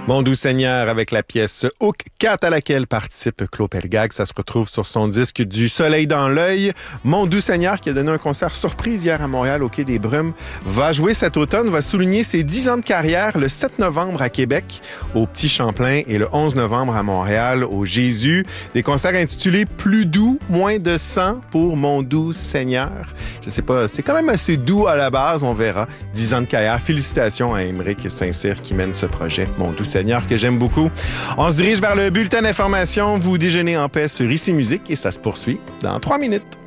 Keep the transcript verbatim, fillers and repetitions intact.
Mon doux Seigneur avec la pièce Hook quatre à laquelle participe Claude Pelgag. Ça se retrouve sur son disque Du soleil dans l'œil. Mon doux Seigneur qui a donné un concert surprise hier à Montréal au Quai des Brumes va jouer cet automne, va souligner ses dix ans de carrière le sept novembre à Québec au Petit Champlain et le onze novembre à Montréal au Jésus. Des concerts intitulés Plus doux, moins de sang pour Mon doux Seigneur. Je sais pas, c'est quand même assez doux à la base, on verra. dix ans de carrière. Félicitations à Émeric Saint-Cyr qui mène ce projet. Mon doux Seigneur que j'aime beaucoup. On se dirige vers le bulletin d'information. Vous déjeunez en paix sur Ici Musique et ça se poursuit dans trois minutes.